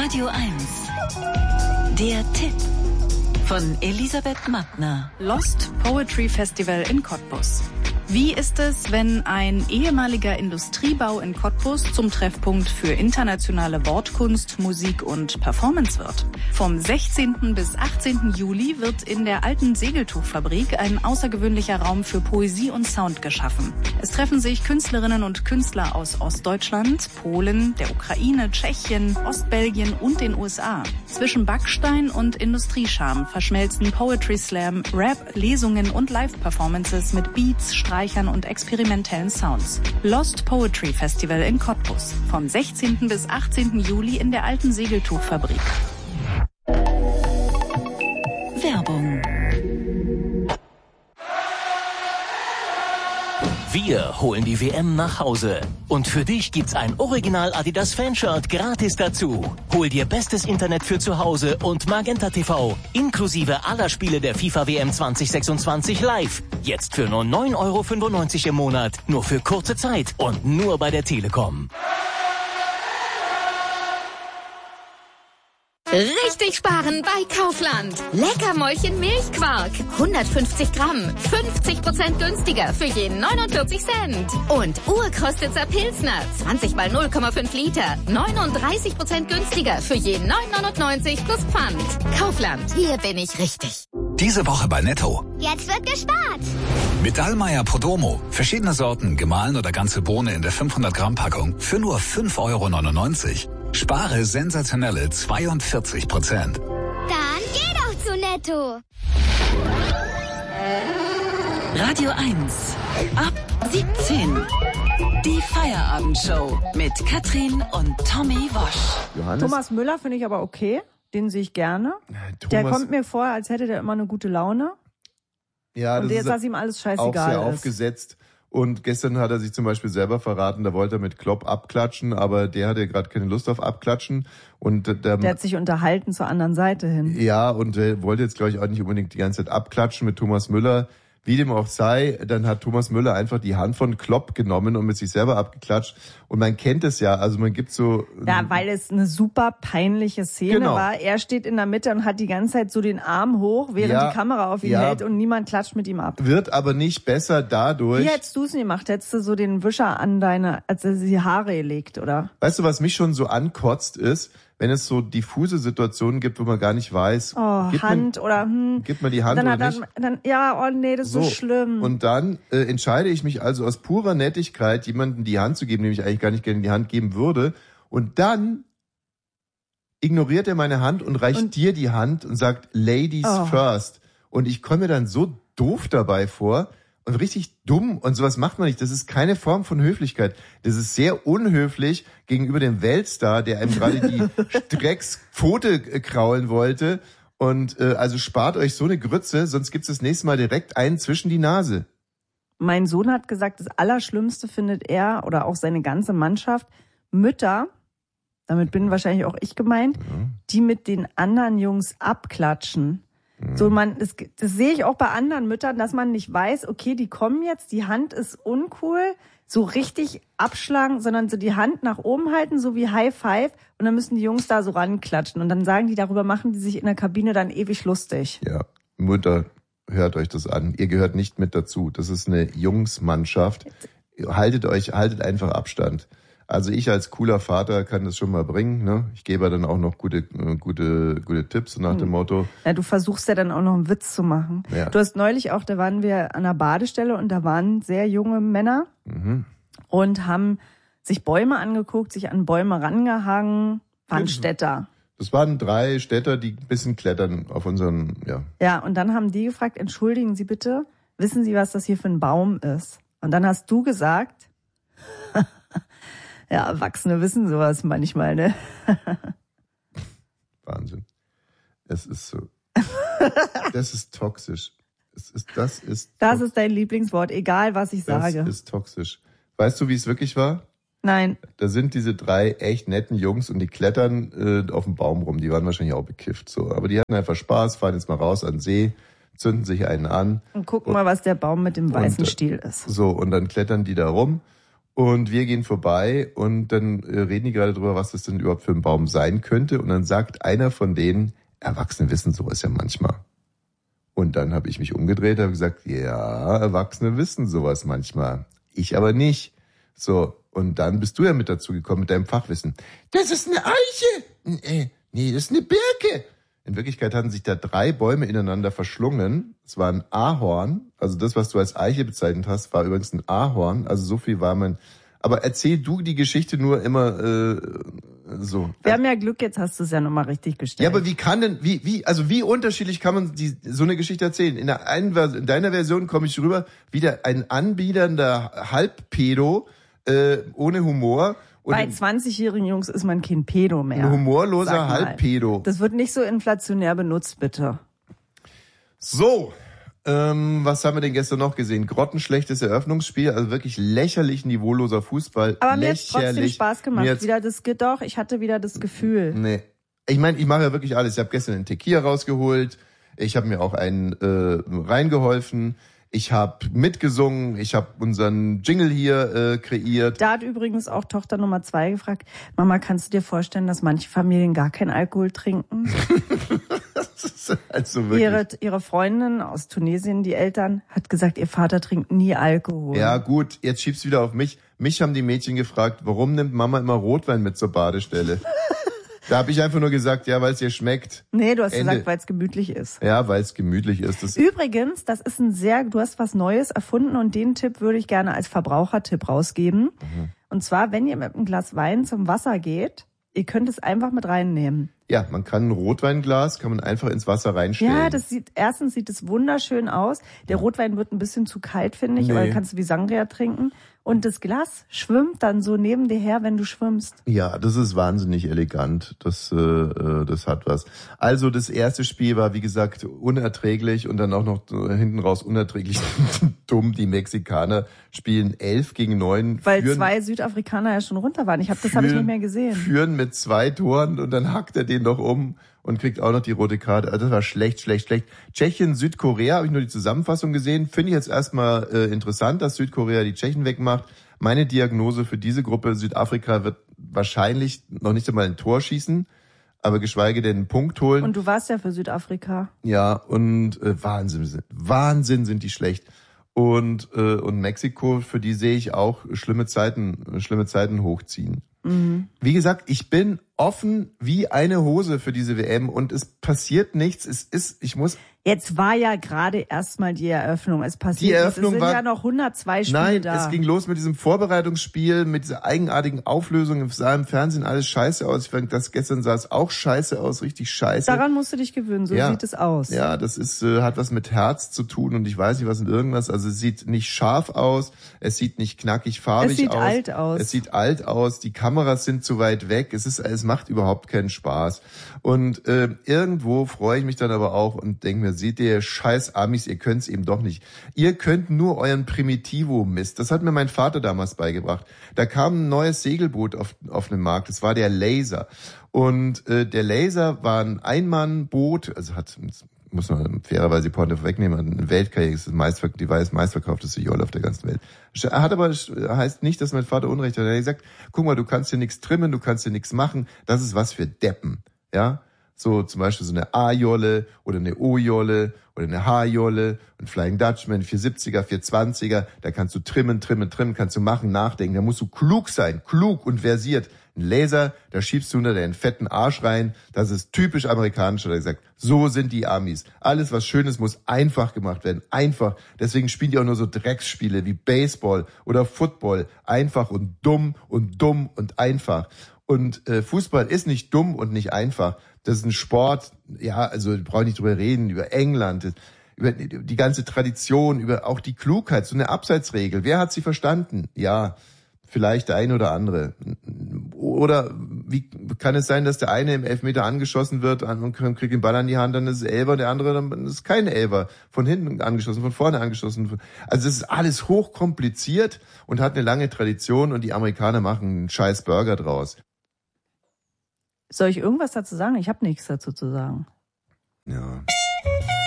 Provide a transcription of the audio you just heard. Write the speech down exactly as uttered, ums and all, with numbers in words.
Radio eins. Der Tipp von Elisabeth Mattner. Lost Poetry Festival in Cottbus. Wie ist es, wenn ein ehemaliger Industriebau in Cottbus zum Treffpunkt für internationale Wortkunst, Musik und Performance wird? Vom sechzehnten bis achtzehnten Juli wird in der alten Segeltuchfabrik ein außergewöhnlicher Raum für Poesie und Sound geschaffen. Es treffen sich Künstlerinnen und Künstler aus Ostdeutschland, Polen, der Ukraine, Tschechien, Ostbelgien und den U S A. Zwischen Backstein und Industriescharm verschmelzen Poetry Slam, Rap, Lesungen und Live-Performances mit Beats, Streichern und experimentellen Sounds. Lost Poetry Festival in Cottbus. Vom sechzehnten bis achtzehnten Juli in der alten Segeltuchfabrik. Werbung. Wir holen die W M nach Hause. Und für dich gibt's ein Original Adidas Fanshirt gratis dazu. Hol dir bestes Internet für zu Hause und Magenta T V. Inklusive aller Spiele der FIFA W M zwanzig sechsundzwanzig live. Jetzt für nur neun Euro fünfundneunzig im Monat. Nur für kurze Zeit und nur bei der Telekom. Richtig sparen bei Kaufland. Leckermäulchen Milchquark. hundertfünfzig Gramm. fünfzig Prozent günstiger für je neunundvierzig Cent. Und Urkostitzer Pilsner. zwanzig mal null Komma fünf Liter. neununddreißig Prozent günstiger für je neun neunundneunzig plus Pfand. Kaufland. Hier bin ich richtig. Diese Woche bei Netto. Jetzt wird gespart. Mit Dallmayr Podromo. Verschiedene Sorten, gemahlen oder ganze Bohne in der fünfhundert Gramm Packung für nur fünf Euro neunundneunzig. Spare sensationelle zweiundvierzig Prozent. Dann geh doch zu Netto. Radio eins. Ab siebzehn. Die Feierabendshow mit Katrin und Tommy Wosch. Johannes? Thomas Müller finde ich aber okay. Den sehe ich gerne. Thomas, der kommt mir vor, als hätte der immer eine gute Laune. Ja, und das jetzt, ist dass ihm alles scheißegal auch sehr ist. aufgesetzt. Und gestern hat er sich zum Beispiel selber verraten, da wollte er mit Klopp abklatschen, aber der hatte gerade keine Lust auf Abklatschen. Und der, der hat sich unterhalten zur anderen Seite hin. Ja, und der wollte jetzt, glaube ich, auch nicht unbedingt die ganze Zeit abklatschen mit Thomas Müller. Wie dem auch sei, dann hat Thomas Müller einfach die Hand von Klopp genommen und mit sich selber abgeklatscht. Und man kennt es ja, also man gibt so... Ja, weil es eine super peinliche Szene genau. war. Er steht in der Mitte und hat die ganze Zeit so den Arm hoch, während ja, die Kamera auf ihn ja, hält und niemand klatscht mit ihm ab. Wird aber nicht besser dadurch... Wie hättest du es gemacht? Hättest du so den Wischer an deine, als er die Haare legt, oder? Weißt du, was mich schon so ankotzt ist, wenn es so diffuse Situationen gibt, wo man gar nicht weiß, oh, gibt Hand man, oder hm, gibt man die Hand dann oder hat nicht. Dann, dann, ja, oh nee, das ist so, so schlimm. Und dann äh, entscheide ich mich also aus purer Nettigkeit, jemandem die Hand zu geben, dem ich eigentlich gar nicht gerne die Hand geben würde. Und dann ignoriert er meine Hand und reicht und, dir die Hand und sagt Ladies oh. first. Und ich komme mir dann so doof dabei vor. Und richtig dumm und sowas macht man nicht. Das ist keine Form von Höflichkeit. Das ist sehr unhöflich gegenüber dem Weltstar, der einem gerade die Dreckspfote kraulen wollte. Und äh, also spart euch so eine Grütze, sonst gibt's das nächste Mal direkt einen zwischen die Nase. Mein Sohn hat gesagt, das Allerschlimmste findet er oder auch seine ganze Mannschaft Mütter, damit bin wahrscheinlich auch ich gemeint, ja. die mit den anderen Jungs abklatschen. So, man, das, das sehe ich auch bei anderen Müttern, dass man nicht weiß, okay, die kommen jetzt, die Hand ist uncool, so richtig abschlagen, sondern so die Hand nach oben halten, so wie High Five, und dann müssen die Jungs da so ranklatschen und dann sagen die, darüber machen die sich in der Kabine dann ewig lustig. Ja, Mutter, hört euch das an. Ihr gehört nicht mit dazu. Das ist eine Jungsmannschaft. Haltet euch, haltet einfach Abstand. Also ich als cooler Vater kann das schon mal bringen, ne? Ich gebe dann auch noch gute, gute, gute Tipps nach dem Motto. Ja, du versuchst ja dann auch noch einen Witz zu machen. Ja. Du hast neulich auch, da waren wir an der Badestelle und da waren sehr junge Männer mhm. und haben sich Bäume angeguckt, sich an Bäume rangehangen, waren Städter. Das waren drei Städter, die ein bisschen klettern auf unseren, ja. Ja, und dann haben die gefragt, entschuldigen Sie bitte, wissen Sie, was das hier für ein Baum ist? Und dann hast du gesagt, ja, Erwachsene wissen sowas manchmal, ne? Wahnsinn. Es ist so. Das ist toxisch. Es ist, das ist. Das ist dein Lieblingswort, egal was ich das sage. Das ist toxisch. Weißt du, wie es wirklich war? Nein. Da sind diese drei echt netten Jungs und die klettern äh, auf dem Baum rum. Die waren wahrscheinlich auch bekifft, so. Aber die hatten einfach Spaß, fahren jetzt mal raus an den See, zünden sich einen an. Und gucken und, mal, was der Baum mit dem weißen und, Stiel ist. So, und dann klettern die da rum. Und wir gehen vorbei und dann äh, reden die gerade drüber, was das denn überhaupt für ein Baum sein könnte. Und dann sagt einer von denen, Erwachsene wissen sowas ja manchmal. Und dann habe ich mich umgedreht und habe gesagt, ja, Erwachsene wissen sowas manchmal. Ich aber nicht. So, und dann bist du ja mit dazu gekommen mit deinem Fachwissen. Das ist eine Eiche. Nee, nee, das ist eine Birke. In Wirklichkeit hatten sich da drei Bäume ineinander verschlungen. Es war ein Ahorn. Also das, was du als Eiche bezeichnet hast, war übrigens ein Ahorn. Also so viel war man. Aber erzähl du die Geschichte nur immer äh, so. Wir haben ja Glück, jetzt hast du es ja nochmal richtig gestellt. Ja, aber wie kann denn, wie, wie, also wie unterschiedlich kann man die, so eine Geschichte erzählen? In der einen, in deiner Version komme ich rüber, wieder ein anbiedernder Halbpedo, äh, ohne Humor. Und bei zwanzigjährigen Jungs ist man kein Pedo mehr. Ein humorloser Halbpedo. Das wird nicht so inflationär benutzt, bitte. So, ähm, was haben wir denn gestern noch gesehen? Grottenschlechtes Eröffnungsspiel, also wirklich lächerlich niveauloser Fußball. Aber mir hat lächerlich. trotzdem Spaß gemacht. Wieder das, doch, ich hatte wieder das Gefühl. Nee. Ich meine, ich mache ja wirklich alles. Ich habe gestern einen Tequila rausgeholt. Ich habe mir auch einen äh, reingeholfen. Ich habe mitgesungen, ich habe unseren Jingle hier äh, kreiert. Da hat übrigens auch Tochter Nummer zwei gefragt, Mama, kannst du dir vorstellen, dass manche Familien gar keinen Alkohol trinken? Das ist also wirklich. Ihre, ihre Freundin aus Tunesien, die Eltern, hat gesagt, ihr Vater trinkt nie Alkohol. Ja gut, jetzt schieb's wieder auf mich. Mich haben die Mädchen gefragt, warum nimmt Mama immer Rotwein mit zur Badestelle? Da habe ich einfach nur gesagt, ja, weil es ihr schmeckt. Nee, du hast Ende. gesagt, weil es gemütlich ist. Ja, weil es gemütlich ist. Das Übrigens, das ist ein sehr, du hast was Neues erfunden und den Tipp würde ich gerne als Verbrauchertipp rausgeben. Mhm. Und zwar, wenn ihr mit einem Glas Wein zum Wasser geht, ihr könnt es einfach mit reinnehmen. Ja, man kann ein Rotweinglas, kann man einfach ins Wasser reinstellen. Ja, das sieht, erstens sieht es wunderschön aus. Der Rotwein wird ein bisschen zu kalt, finde ich, Nee. aber dann kannst du wie Sangria trinken. Und das Glas schwimmt dann so neben dir her, wenn du schwimmst. Ja, das ist wahnsinnig elegant. Das, äh, das hat was. Also das erste Spiel war, wie gesagt, unerträglich und dann auch noch hinten raus unerträglich dumm. Die Mexikaner spielen elf gegen neun. Weil führen, zwei Südafrikaner ja schon runter waren. Ich hab, das habe ich nicht mehr gesehen. Führen mit zwei Toren und dann hackt er den noch um und kriegt auch noch die rote Karte. Also das war schlecht, schlecht, schlecht. Tschechien, Südkorea, habe ich nur die Zusammenfassung gesehen. Finde ich jetzt erstmal äh, interessant, dass Südkorea die Tschechen wegmacht. Meine Diagnose für diese Gruppe, Südafrika wird wahrscheinlich noch nicht einmal ein Tor schießen, aber geschweige denn einen Punkt holen. Und du warst ja für Südafrika. Ja, und äh, Wahnsinn, Wahnsinn sind die schlecht. Und äh, und Mexiko, für die sehe ich auch schlimme Zeiten, schlimme Zeiten hochziehen. Mhm. Wie gesagt, ich bin offen wie eine Hose für diese W M und es passiert nichts. Es ist, ich muss. Jetzt war ja gerade erstmal die Eröffnung. Es passiert Die Eröffnung nichts. Es sind war, ja noch hundertzwei Spiele nein, da. es ging los mit diesem Vorbereitungsspiel, mit dieser eigenartigen Auflösung. Es sah im Fernsehen alles scheiße aus. Ich fand, das gestern sah es auch scheiße aus, richtig scheiße. Daran musst du dich gewöhnen, so ja. sieht es aus. Ja, das ist äh, hat was mit Herz zu tun und ich weiß nicht was und irgendwas. Also es sieht nicht scharf aus, es sieht nicht knackig farbig aus. Es sieht aus. alt aus. Es sieht alt aus, die Kameras sind zu weit weg. Es ist, es macht überhaupt keinen Spaß. Und äh, irgendwo freue ich mich dann aber auch und denke mir, seht ihr, scheiß Amis, ihr könnt's eben doch nicht. Ihr könnt nur euren Primitivo-Mist. Das hat mir mein Vater damals beigebracht. Da kam ein neues Segelboot auf, auf den Markt. Das war der Laser. Und äh, der Laser war ein Einmannboot, also hat, muss man fairerweise die Pointe vorwegnehmen, eine Weltkarriere, das ist meistver- die meistverkaufteste Jolle auf der ganzen Welt. Hat aber, heißt nicht, dass mein Vater Unrecht hat. Er hat gesagt, guck mal, du kannst hier nichts trimmen, du kannst hier nichts machen. Das ist was für Deppen. Ja, so zum Beispiel so eine A-Jolle oder eine O-Jolle oder eine H-Jolle, ein Flying Dutchman, vierhundertsiebziger, vierhundertzwanziger, da kannst du trimmen, trimmen, trimmen, kannst du machen, nachdenken, da musst du klug sein, klug und versiert. Ein Laser, da schiebst du unter deinen fetten Arsch rein, das ist typisch amerikanisch, hat er gesagt. So sind die Amis. Alles, was Schönes, muss einfach gemacht werden, einfach. Deswegen spielen die auch nur so Drecksspiele wie Baseball oder Football, einfach und dumm und dumm und einfach. Und äh, Fußball ist nicht dumm und nicht einfach. Das ist ein Sport, ja, also brauche ich nicht drüber reden, über England, über die ganze Tradition, über auch die Klugheit, so eine Abseitsregel. Wer hat sie verstanden? Ja, vielleicht der eine oder andere. Oder wie kann es sein, dass der eine im Elfmeter angeschossen wird und kriegt den Ball an die Hand, dann ist es Elfer, der andere dann ist kein Elfer. Von hinten angeschossen, von vorne angeschossen. Also es ist alles hochkompliziert und hat eine lange Tradition und die Amerikaner machen einen scheiß Burger draus. Soll ich irgendwas dazu sagen? Ich habe nichts dazu zu sagen. Ja.